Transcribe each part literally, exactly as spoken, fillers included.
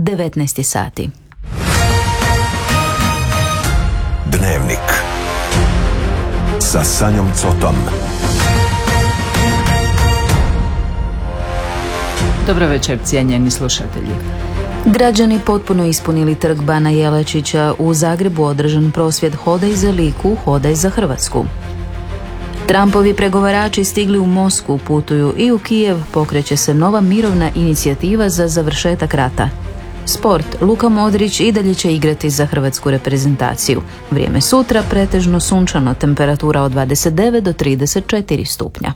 devetnaest sati. Dnevnik sa Sanjom Cotom. Dobro večer, cijenjeni slušatelji. Građani potpuno ispunili trg Bana Jelačića. U Zagrebu održan prosvjed Hodaj za Liku, hodaj za Hrvatsku. Trumpovi pregovarači stigli u Moskvu, putuju i u Kijev, pokreće se nova mirovna inicijativa za završetak rata. Sport, Luka Modrić i dalje će igrati za hrvatsku reprezentaciju. Vrijeme sutra pretežno sunčano, temperatura od dvadeset devet do trideset četiri stupnja.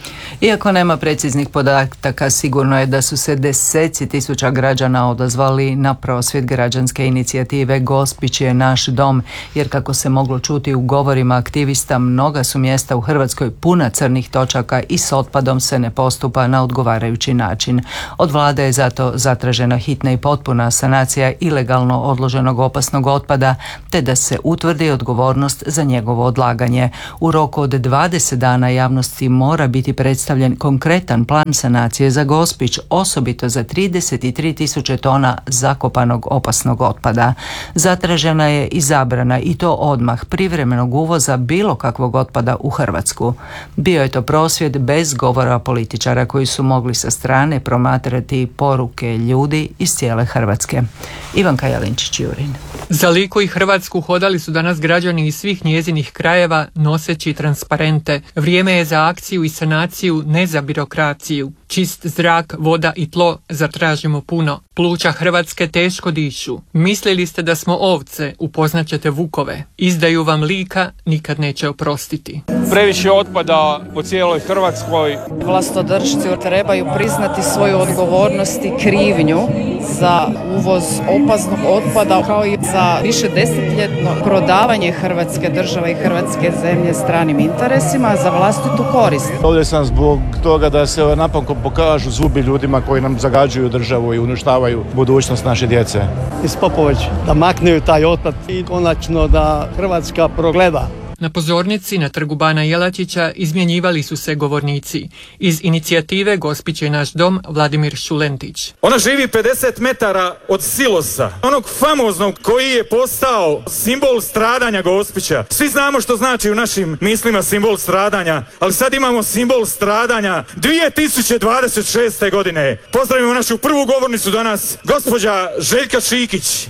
Iako nema preciznih podataka, sigurno je da su se deseci tisuća građana odazvali na prosvjed građanske inicijative Gospić je naš dom, jer kako se moglo čuti u govorima aktivista, mnoga su mjesta u Hrvatskoj puna crnih točaka i s otpadom se ne postupa na odgovarajući način. Od vlade je zato zatražena hitna i potpuna sanacija ilegalno odloženog opasnog otpada, te da se utvrdi odgovornost za njegovo odlaganje. U roku od dvadeset dana javnosti mora biti predstavljen konkretan plan sanacije za Gospić, osobito za trideset tri tisuće tona zakopanog opasnog otpada. Zatražena je i zabrana, i to odmah, privremenog uvoza bilo kakvog otpada u Hrvatsku. Bio je to prosvjed bez govora političara koji su mogli sa strane promatrati poruke ljudi iz cijele Hrvatske. Ivanka Jalinčić-Jurin. Za Liku i Hrvatsku hodali su danas građani iz svih njezinih krajeva noseći transparente. Vrijeme je za akciju i sanaciju, ne za birokraciju. Čist zrak, voda i tlo zatražimo puno. Pluća Hrvatske teško dišu. Mislili ste da smo ovce, upoznaćete vukove. Izdaju vam Lika, nikad neće oprostiti. Previše otpada po cijeloj Hrvatskoj. Vlastodršci trebaju priznati svoju odgovornost i krivnju za uvoz opasnog otpada, kao i za više desetljetno prodavanje Hrvatske države i Hrvatske zemlje stranim interesima za vlastitu korist. Ovdje sam zbog toga da se napokon pokažu zubi ljudima koji nam zagađuju državu i uništavaju budućnost naše djece. Iz Popović da makneju taj otpad i konačno da Hrvatska progleda. Na pozornici na trgu Bana Jelačića izmjenjivali su se govornici. Iz inicijative Gospić je naš dom Vladimir Šulentić. Ona živi pedeset metara od silosa, onog famoznog koji je postao simbol stradanja Gospića. Svi znamo što znači u našim mislima simbol stradanja, ali sad imamo simbol stradanja dvije tisuće dvadeset šeste. godine. Pozdravimo našu prvu govornicu danas, gospođa Željka Šikić.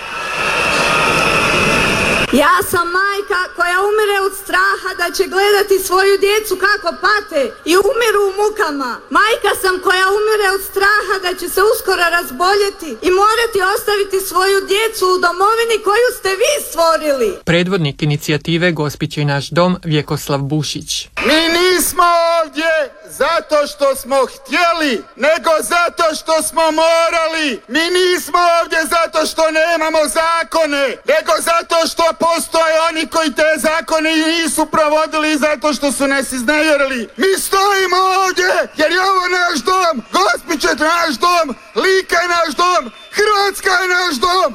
Ja sam majka koja umire od straha da će gledati svoju djecu kako pate i umiru u mukama. Majka sam koja umire od straha da će se uskoro razboljeti i morati ostaviti svoju djecu u domovini koju ste vi stvorili. Predvodnik inicijative Gospić je naš dom Vjekoslav Bušić. Mi nismo ovdje zato što smo htjeli, nego zato što smo morali. Mi nismo ovdje zato što nemamo zakone, nego zato što postoje oni koji te zakone nisu provodili i zato što su nas iznevjerili. Mi stojimo ovdje jer je ovo naš dom, Gospić je naš dom, Lika je naš dom, Hrvatska je naš dom.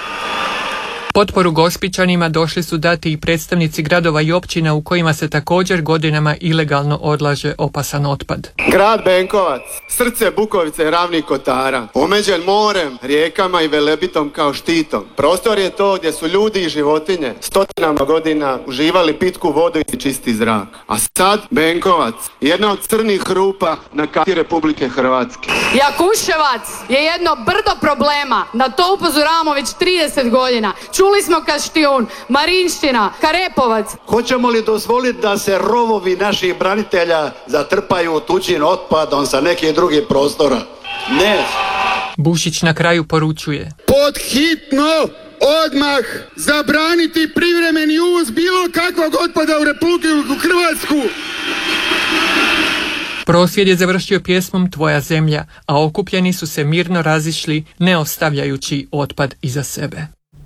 Potporu Gospićanima došli su dati i predstavnici gradova i općina u kojima se također godinama ilegalno odlaže opasan otpad. Grad Benkovac, srce Bukovice i Ravnih Kotara, omeđen morem, rijekama i Velebitom kao štitom. Prostor je to gdje su ljudi i životinje stotinama godina uživali pitku vodu i čisti zrak. A sad Benkovac, jedna od crnih rupa na karti Republike Hrvatske. Jakuševac je jedno brdo problema, na to upozoravamo već trideset godina. Čuli smo Kaštijun, Marinština, Karepovac. Hoćemo li dozvoliti da se rovovi naših branitelja zatrpaju tuđim otpadom sa nekih drugih prostora? Ne. Bušić na kraju poručuje. Pod hitno odmah zabraniti privremeni uvoz bilo kakvog otpada u Republiku Hrvatsku. Prosvjed je završio pjesmom Tvoja zemlja, a okupljeni su se mirno razišli, ne ostavljajući otpad iza sebe.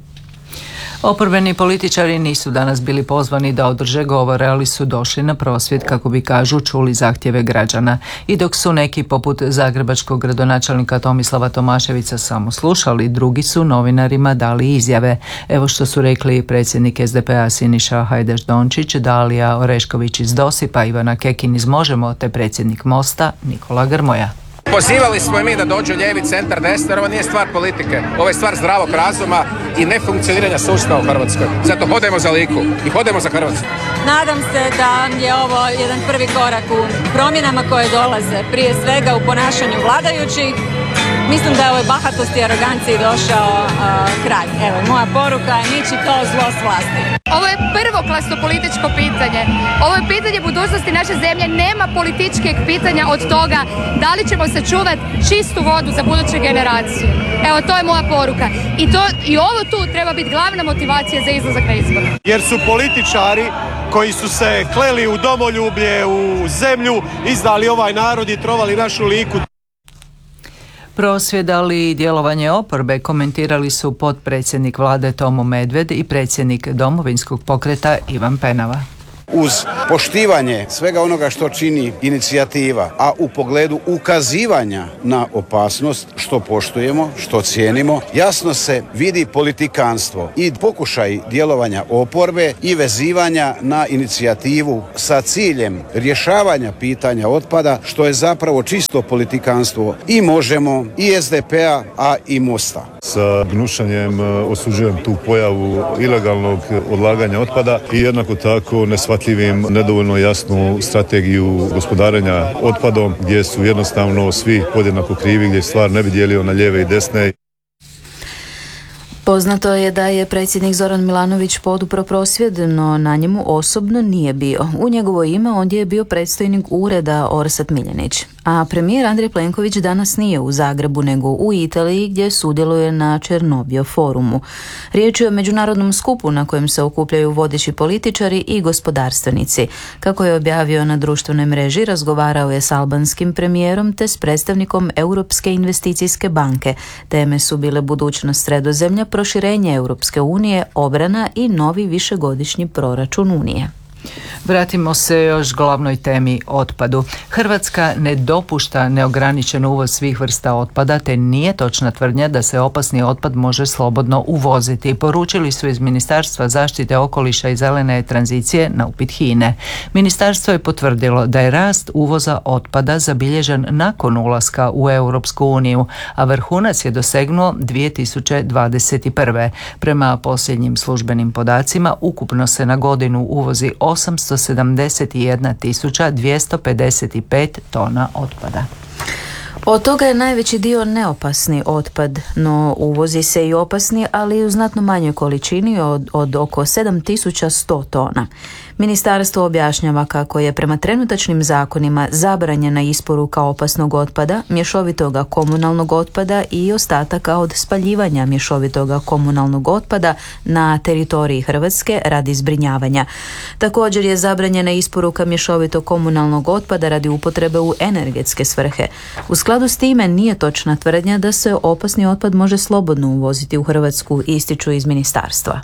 Oporbeni političari nisu danas bili pozvani da održe govore, ali su došli na prosvjed kako bi, kažu, čuli zahtjeve građana. I dok su neki poput zagrebačkog gradonačelnika Tomislava Tomaševića samo slušali, drugi su novinarima dali izjave. Evo što su rekli predsjednik es de pe a Siniša Hajdaš-Dončić, Dalija Orešković iz Dosipa, Ivana Kekin iz Možemo te predsjednik Mosta Nikola Grmoja. Pozivali smo i mi da dođu lijevi, centar, desno, jer ovo nije stvar politike. Ovo je stvar zdravog razuma i nefunkcioniranja sustava u Hrvatskoj. Zato hodemo za Liku i hodemo za Hrvatsku. Nadam se da je ovo jedan prvi korak u promjenama koje dolaze, prije svega u ponašanju vladajućih. Mislim da je ovoj bahatosti i aroganciji došao uh, kraj. Evo, moja poruka je niči to zlo s vlasti. Ovo je prvoklasno političko pitanje. Ovo je pitanje budućnosti naše zemlje. Nema političkih pitanja od toga da li ćemo sačuvati čistu vodu za buduće generacije. Evo, to je moja poruka. I, to, i ovo tu treba biti glavna motivacija za izlazak na izbor. Jer su političari koji su se kleli u domoljublje, u zemlju, izdali ovaj narod i trovali našu Liku. Prosvjed, ali i djelovanje oporbe komentirali su potpredsjednik vlade Tomo Medved i predsjednik Domovinskog pokreta Ivan Penava. Uz poštivanje svega onoga što čini inicijativa, a u pogledu ukazivanja na opasnost, što poštujemo, što cijenimo, jasno se vidi politikanstvo i pokušaj djelovanja oporbe i vezivanja na inicijativu sa ciljem rješavanja pitanja otpada, što je zapravo čisto politikanstvo i Možemo, i es de pe-a, a i Mosta. Sa gnušanjem osuđujem tu pojavu ilegalnog odlaganja otpada i jednako tako neshvatljivim nedovoljno jasnu strategiju gospodarenja otpadom gdje su jednostavno svi podjednako krivi, gdje stvar ne bi dijelio na lijeve i desne. Poznato je da je predsjednik Zoran Milanović podupro prosvjed, no na njemu osobno nije bio. U njegovo ime ondje je bio predstojnik ureda Orsat Miljenić. A premijer Andrej Plenković danas nije u Zagrebu nego u Italiji gdje sudjeluje na Černobio forumu. Riječ je o međunarodnom skupu na kojem se okupljaju vodeći političari i gospodarstvenici. Kako je objavio na društvenoj mreži, razgovarao je s albanskim premijerom te s predstavnikom Europske investicijske banke. Teme su bile budućnost Sredozemlja, proširenje Europske unije, obrana i novi višegodišnji proračun Unije. Vratimo se još glavnoj temi, otpadu. Hrvatska ne dopušta neograničen uvoz svih vrsta otpada, te nije točna tvrdnja da se opasni otpad može slobodno uvoziti. Poručili su iz Ministarstva zaštite okoliša i zelene tranzicije na upit Hine. Ministarstvo je potvrdilo da je rast uvoza otpada zabilježen nakon ulaska u Europsku uniju, a vrhunac je dosegnuo dvije tisuće dvadeset prve. Prema posljednjim službenim podacima, ukupno se na godinu uvozi osamsto sedamdeset jedna tisuća dvjesto pedeset pet tona otpada. Od toga je najveći dio neopasni otpad, no uvozi se i opasni, ali u znatno manjoj količini od, od oko sedam tisuća sto tona. Ministarstvo objašnjava kako je prema trenutačnim zakonima zabranjena isporuka opasnog otpada, mješovitoga komunalnog otpada i ostataka od spaljivanja mješovitoga komunalnog otpada na teritoriji Hrvatske radi zbrinjavanja. Također je zabranjena isporuka mješovitog komunalnog otpada radi upotrebe u energetske svrhe. U skladu s time nije točna tvrdnja da se opasni otpad može slobodno uvoziti u Hrvatsku, ističu iz ministarstva.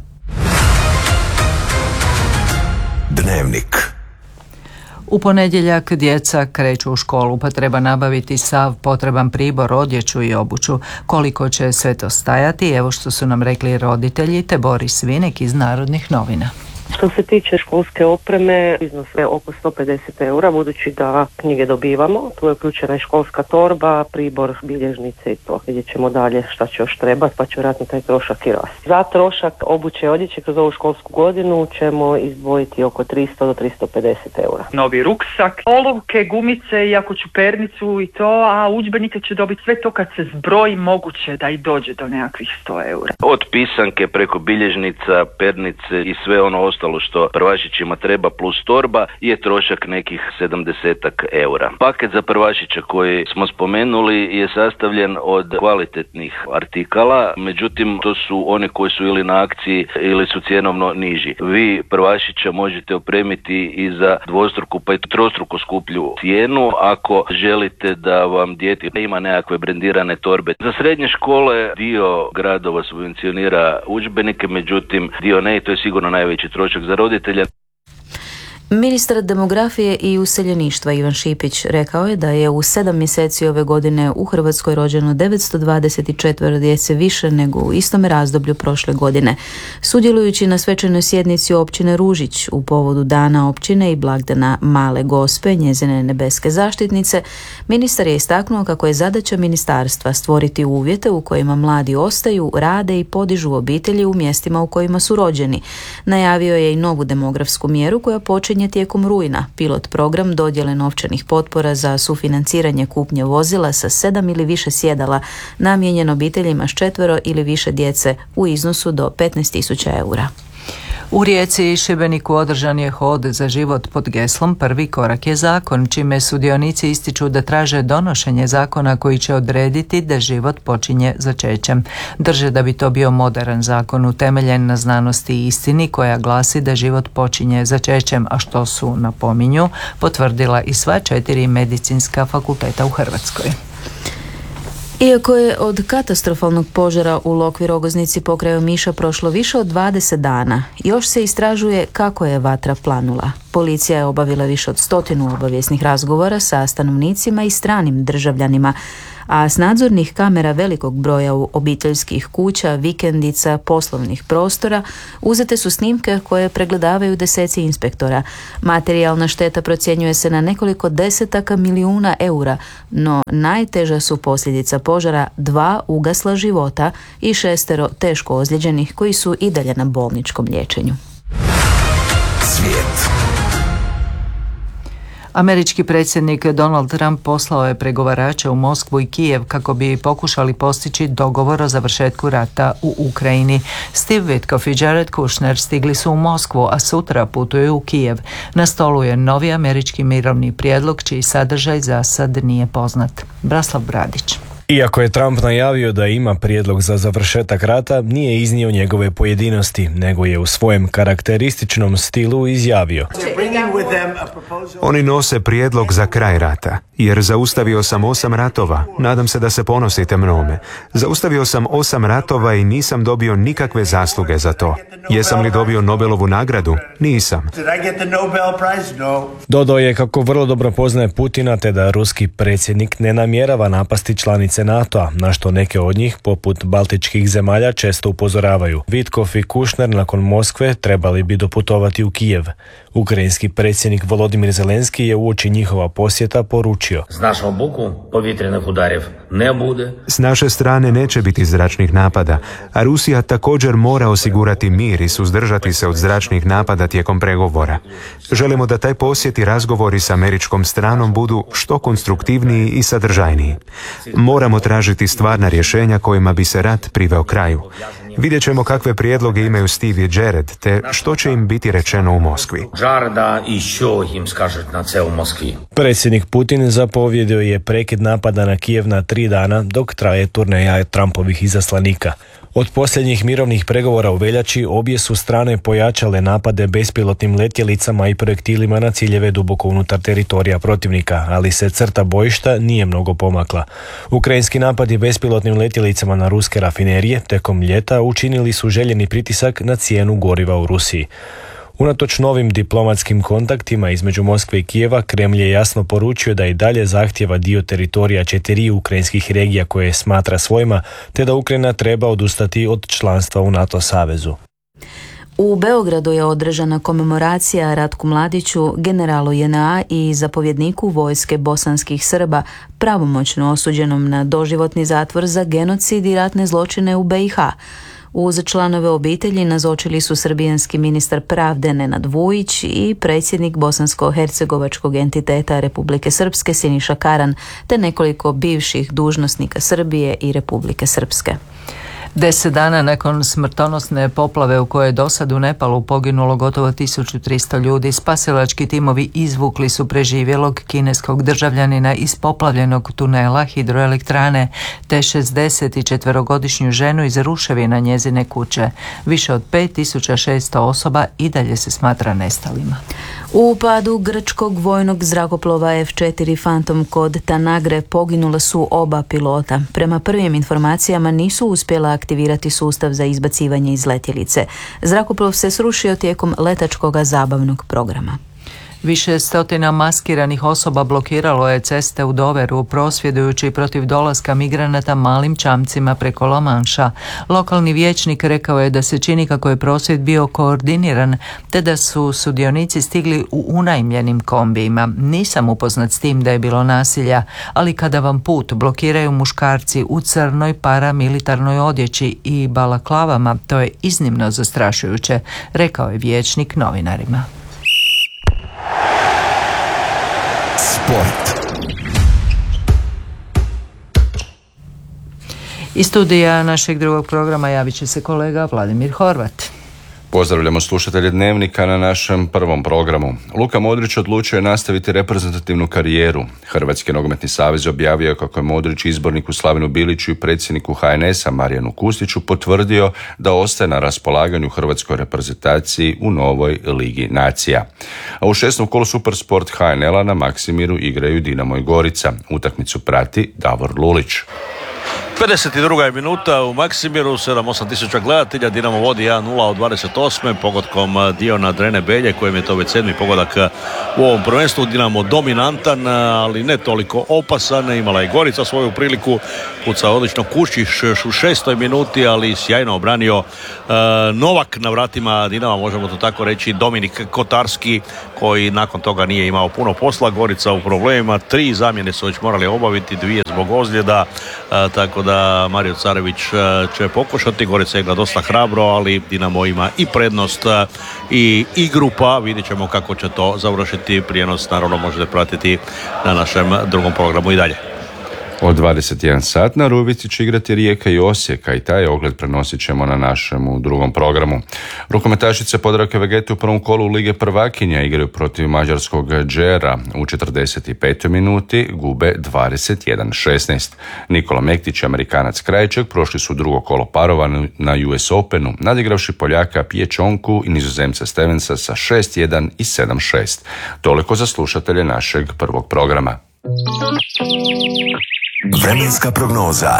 Dnevnik. U ponedjeljak djeca kreću u školu, pa treba nabaviti sav potreban pribor, odjeću i obuću. Koliko će sve to stajati, evo što su nam rekli roditelji, te Boris Vinek iz Narodnih novina. Što se tiče školske opreme, iznos je oko sto pedeset eura, budući da knjige dobivamo. Tu je uključena i školska torba, pribor, bilježnice i to. Vidjet ćemo dalje šta će još trebati, pa će vjerojatno taj trošak i rasti. Za trošak obuće i odjeće kroz ovu školsku godinu ćemo izdvojiti oko tristo do tristo pedeset eura. Novi ruksak, olovke, gumice i ako ću pernicu i to, a udžbenike će dobiti sve to kad se zbroji, moguće da i dođe do nekakvih sto eura. Od pisanke preko bilježnica, pernice i sve ono ostalo što prvašićima treba plus torba je trošak nekih sedamdesetak eura. Paket za prvašića koji smo spomenuli je sastavljen od kvalitetnih artikala, međutim to su one koji su ili na akciji ili su cjenovno niži. Vi prvašića možete opremiti i za dvostruku pa i trostruku skuplju cijenu ako želite da vam dijete ima nekakve brendirane torbe. Za srednje škole dio gradova subvencionira udžbenike, međutim dio ne i to je sigurno najveći trošak za roditelja. Ministar demografije i useljeništva Ivan Šipić rekao je da je u sedam mjeseci ove godine u Hrvatskoj rođeno devetsto dvadeset četiri djece više nego u istom razdoblju prošle godine. Sudjelujući na svečanoj sjednici općine Ružić u povodu Dana općine i blagdana Male Gospe, njezine nebeske zaštitnice, ministar je istaknuo kako je zadaća ministarstva stvoriti uvjete u kojima mladi ostaju, rade i podižu obitelji u mjestima u kojima su rođeni. Najavio je i novu demografsku mjeru koja počinje tijekom rujna, pilot program dodjele novčanih potpora za sufinanciranje kupnje vozila sa sedam ili više sjedala namijenjen obiteljima s četvero ili više djece u iznosu do petnaest tisuća eura. U Rijeci i Šibeniku održan je hod za život pod geslom Prvi korak je zakon, čime sudionici ističu da traže donošenje zakona koji će odrediti da život počinje začećem. Drže da bi to bio moderan zakon utemeljen na znanosti i istini koja glasi da život počinje začećem, a što su, napominju, potvrdila i sva četiri medicinska fakulteta u Hrvatskoj. Iako je od katastrofalnog požara u Lokvi Rogoznici pokraj Omiša prošlo više od dvadeset dana, još se istražuje kako je vatra planula. Policija je obavila više od stotinu obavijesnih razgovora sa stanovnicima i stranim državljanima, a s nadzornih kamera velikog broja u obiteljskih kuća, vikendica, poslovnih prostora uzete su snimke koje pregledavaju deseci inspektora. Materijalna šteta procjenjuje se na nekoliko desetaka milijuna eura, no najteža su posljedica požara dva ugasla života i šestero teško ozlijeđenih koji su i dalje na bolničkom liječenju. Svijet. Američki predsjednik Donald Trump poslao je pregovarače u Moskvu i Kijev kako bi pokušali postići dogovor o završetku rata u Ukrajini. Steve Witkoff i Jared Kushner stigli su u Moskvu, a sutra putuju u Kijev. Na stolu je novi američki mirovni prijedlog čiji sadržaj za sad nije poznat. Braslav Bradić. Iako je Trump najavio da ima prijedlog za završetak rata, nije iznio njegove pojedinosti, nego je u svojem karakterističnom stilu izjavio: Oni nose prijedlog za kraj rata, jer zaustavio sam osam ratova, nadam se da se ponosite mnome. Zaustavio sam osam ratova i nisam dobio nikakve zasluge za to. Jesam li dobio Nobelovu nagradu? Nisam. Dodao je kako vrlo dobro poznaje Putina te da ruski predsjednik ne namjerava napasti članice NATO-a, na što neke od njih, poput baltičkih zemalja, često upozoravaju. Witkoff i Kushner nakon Moskve trebali bi doputovati u Kijev. Ukrajinski predsjednik Volodimir Zelenski je uoči njihova posjeta poručio: S naše strane neće biti zračnih napada, a Rusija također mora osigurati mir i suzdržati se od zračnih napada tijekom pregovora. Želimo da taj posjet i razgovori s američkom stranom budu što konstruktivniji i sadržajniji. Moramo tražiti stvarna rješenja kojima bi se rat priveo kraju. Vidjet ćemo kakve prijedloge imaju Steve i Jared, te što će im biti rečeno u Moskvi. Predsjednik Putin zapovjedio je prekid napada na Kijev na tri dana dok traje turneja Trumpovih izaslanika. Od posljednjih mirovnih pregovora u veljači obje su strane pojačale napade bespilotnim letjelicama i projektilima na ciljeve duboko unutar teritorija protivnika, ali se crta bojišta nije mnogo pomakla. Ukrajinski napadi bespilotnim letjelicama na ruske rafinerije tekom ljeta učinili su željeni pritisak na cijenu goriva u Rusiji. Unatoč novim diplomatskim kontaktima između Moskve i Kijeva, Kremlj je jasno poručio da i dalje zahtjeva dio teritorija četiri ukrajinskih regija koje smatra svojima, te da Ukrajina treba odustati od članstva u NATO savezu. U Beogradu je održana komemoracija Ratku Mladiću, generalu J N A i zapovjedniku vojske bosanskih Srba, pravomoćno osuđenom na doživotni zatvor za genocid i ratne zločine u B i H. Uz članove obitelji nazočili su srbijanski ministar pravde Nenad Vujić i predsjednik bosansko-hercegovačkog entiteta Republike Srpske Siniša Karan, te nekoliko bivših dužnosnika Srbije i Republike Srpske. Deset dana nakon smrtonosne poplave u kojoj je dosad u Nepalu poginulo gotovo tisuću tristo ljudi, spasilački timovi izvukli su preživjelog kineskog državljanina iz poplavljenog tunela hidroelektrane te šezdesetčetverogodišnju ženu iz ruševina njezine kuće. Više od pet tisuća šesto osoba i dalje se smatra nestalima. U padu grčkog vojnog zrakoplova F četiri Phantom kod Tanagre poginula su oba pilota. Prema prvim informacijama nisu uspjela aktivirati sustav za izbacivanje iz letjelice. Zrakoplov se srušio tijekom letačkog zabavnog programa. Više stotina maskiranih osoba blokiralo je ceste u Doveru, prosvjedujući protiv dolaska migranata malim čamcima preko La Manša. Lokalni vijećnik rekao je da se čini kako je prosvjed bio koordiniran, te da su sudionici stigli u unajmljenim kombijima. Nisam upoznat s tim da je bilo nasilja, ali kada vam put blokiraju muškarci u crnoj paramilitarnoj odjeći i balaklavama, to je iznimno zastrašujuće, rekao je vijećnik novinarima. Sport. Iz studija našeg drugog programa javit će se kolega Vladimir Horvat. Pozdravljamo slušatelje Dnevnika na našem prvom programu. Luka Modrić odlučio je nastaviti reprezentativnu karijeru. Hrvatski nogometni savez objavio je kako je Modrić izborniku Slavinu Biliću i predsjedniku H N S-a Marijanu Kustiću potvrdio da ostaje na raspolaganju hrvatskoj reprezentaciji u novoj Ligi nacija. A u šestom kolu Supersport H N L-a na Maksimiru igraju Dinamo i Gorica. Utakmicu prati Davor Lulić. pedeset druga je minuta u Maksimiru, sedam osam tisuća gledatelja, Dinamo vodi jedan nula od dvadeset osme pogodkom Diona Drene Belje, kojem je to već sedmi pogodak u ovom prvenstvu. Dinamo dominantan, ali ne toliko opasan, imala je Gorica svoju priliku, pucao odlično Kušić u šestoj minuti, ali sjajno obranio uh, Novak na vratima Dinama, možemo to tako reći, Dominik Kotarski, koji nakon toga nije imao puno posla. Gorica u problemima, tri zamjene su već morali obaviti, dvije zbog ozljeda, uh, tako da da Mario Carević će pokušati. Gorica igra dosta hrabro, ali Dinamo ima i prednost i igru, pa vidjet ćemo kako će to završiti. Prijenos naravno možete pratiti na našem drugom programu i dalje. Od dvadeset jedan sat na Rubici će igrati Rijeka i Osijek, a i taj ogled prenosit ćemo na našem drugom programu. Rukometašice Podravke Vegete u prvom kolu Lige prvakinja igraju protiv mađarskog Džera. U četrdeset petoj minuti gube dvadeset jedan šesnaest. Nikola Mektić i Amerikanac Krajček prošli su drugo kolo parova na U S Openu, nadigravši Poljaka Pječonku i Nizozemca Stevensa sa šest jedan i sedam šest. Toliko za slušatelje našeg prvog programa. Vremenska prognoza.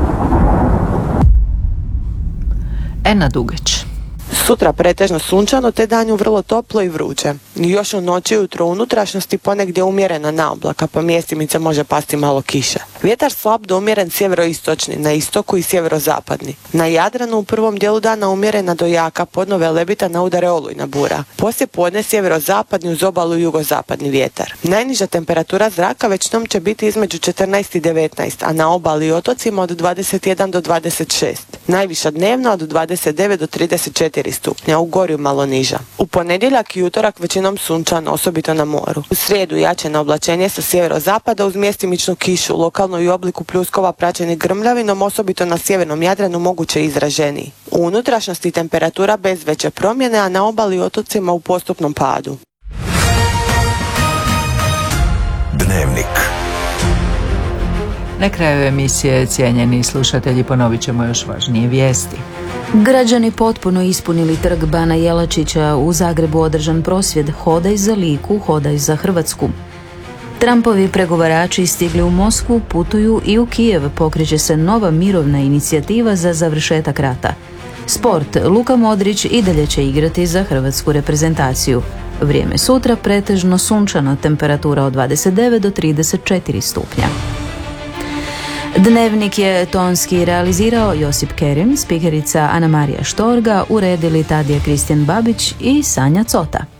Ena Dugać. Sutra pretežno sunčano te danju vrlo toplo i vruće. Još u noći i jutro u unutrašnjosti ponegdje umjerena naoblaka, pa mjestimice može pasti malo kiše. Vjetar slab do umjeren sjeveroistočni, na istoku i sjeverozapadni. Na Jadranu u prvom dijelu dana umjerena do jaka, podno Velebita na udare olujna bura. Poslije podne sjeverozapadni uz obalu i jugozapadni vjetar. Najniža temperatura zraka većinom će biti između četrnaest i devetnaest, a na obali i otocima od dvadeset jedan do dvadeset šest. Najviša dnevna od dvadeset devet do trideset četiri stupnja, u Gorju malo niža. U ponedjeljak i utorak većinom sunčano, osobito na moru. U srijedu jačeno oblačenje sa sjeverozapada uz mjestimičnu kišu, lokalno i u obliku pljuskova praćeni grmljavinom, osobito na sjevernom Jadranu moguće izraženiji. U unutrašnjosti temperatura bez veće promjene, a na obali i otocima u postupnom padu. Dnevnik. Na kraju emisije, cijenjeni slušatelji, ponovit ćemo još važnije vijesti. Građani potpuno ispunili trg Bana Jelačića, u Zagrebu održan prosvjed Hodaj za Liku, hodaj za Hrvatsku. Trumpovi pregovarači stigli u Moskvu, putuju i u Kijev, pokreće se nova mirovna inicijativa za završetak rata. Sport, Luka Modrić i dalje će igrati za hrvatsku reprezentaciju. Vrijeme sutra pretežno sunčano, temperatura od dvadeset devet do trideset četiri stupnja. Dnevnik je tonski realizirao Josip Kerim, spikerica Ana Marija Štorga, uredili Tadija Kristijan Babić i Sanja Cota.